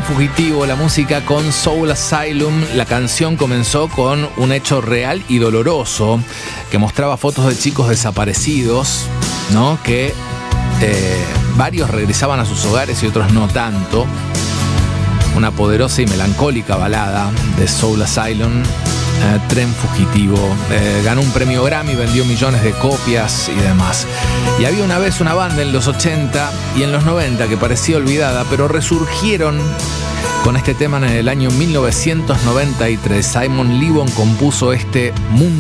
Tren Fugitivo, la música con Soul Asylum. La canción comenzó con un hecho real y doloroso que mostraba fotos de chicos desaparecidos, ¿no? Que varios regresaban a sus hogares y otros no tanto. Una poderosa y melancólica balada de Soul Asylum, Tren Fugitivo. Ganó un premio Grammy, vendió millones de copias y demás. Y había una vez una banda en los 80 y en los 90 que parecía olvidada, pero resurgieron con este tema en el año 1993. Simon Le Bon compuso este Mundo